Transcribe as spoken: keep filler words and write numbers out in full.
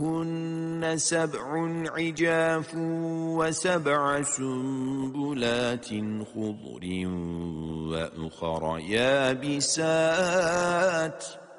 هن سبع عجاف وسبع سنبلات خضر وأخر يابسات